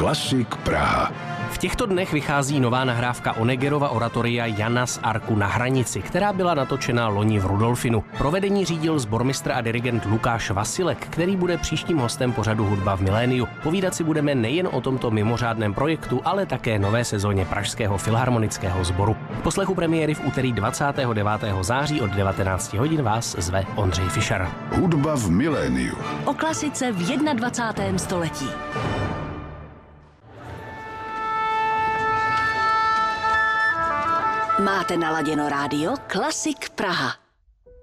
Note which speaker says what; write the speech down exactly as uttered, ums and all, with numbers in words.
Speaker 1: Klasik Praha.
Speaker 2: V těchto dnech vychází nová nahrávka Onegerova oratoria Jana z Arku na hranici, která byla natočena loni v Rudolfinu. Provedení řídil sbormistr a dirigent Lukáš Vasilek, který bude příštím hostem pořadu Hudba v miléniu. Povídat si budeme nejen o tomto mimořádném projektu, ale také nové sezóně Pražského filharmonického sboru. K poslechu premiéry v úterý dvacátého devátého září od devatenácti hodin vás zve Ondřej Fischer.
Speaker 1: Hudba v miléniu.
Speaker 3: O klasice v dvacátém prvním století. Máte naladěno rádio Klasik Praha.